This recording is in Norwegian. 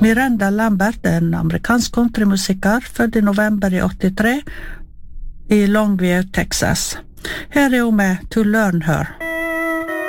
Miranda Lambert er en amerikansk countrymusiker, født i november i 83 i Longview, Texas. Her er hun med To Learn Her.